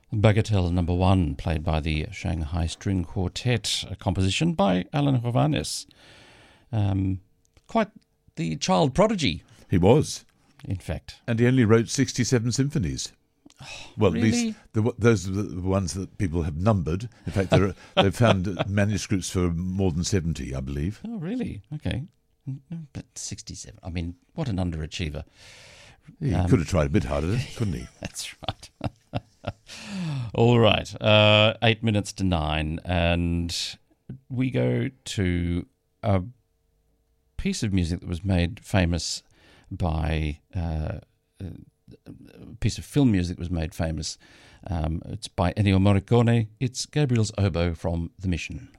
Bagatelle Number 1, played by the Shanghai String Quartet, a composition by Alan Hovhaness. Quite the child prodigy. He was. In fact. And he only wrote 67 symphonies. Well, really? At least those are the ones that people have numbered. In fact, they've found manuscripts for more than 70, I believe. Oh, really? Okay. But 67, I mean, what an underachiever. He could have tried a bit harder, couldn't he? That's right. All right, 8 minutes to 9, and we go to a piece of music that was made famous by a piece of film music that was made famous. It's by Ennio Morricone. It's Gabriel's Oboe from The Mission.